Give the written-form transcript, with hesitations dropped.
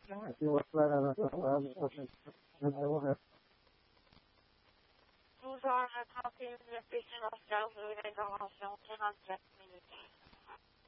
If you look right at it, and I will have Bonjour, 31 de spécial en 4 minutes.